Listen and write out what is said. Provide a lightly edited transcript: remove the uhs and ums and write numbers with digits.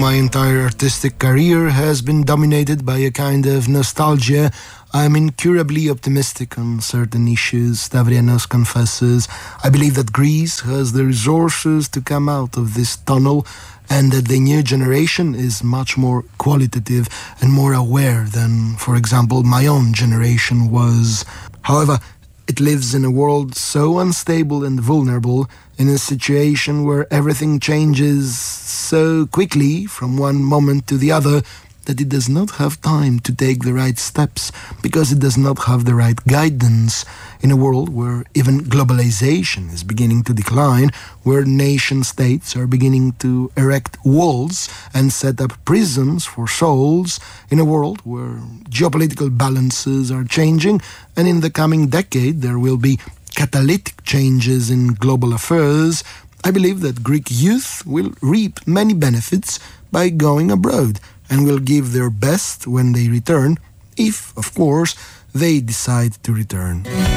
my entire artistic career has been dominated by a kind of nostalgia, I'm incurably optimistic on certain issues, Stavrianos confesses. I believe that Greece has the resources to come out of this tunnel and that the new generation is much more qualitative and more aware than, for example, my own generation was. However, it lives in a world so unstable and vulnerable, in a situation where everything changes so quickly from one moment to the other, that it does not have time to take the right steps because it does not have the right guidance. In a world where even globalization is beginning to decline, where nation-states are beginning to erect walls and set up prisons for souls, in a world where geopolitical balances are changing, and in the coming decade there will be catalytic changes in global affairs, I believe that Greek youth will reap many benefits by going abroad, and will give their best when they return, if, of course, they decide to return.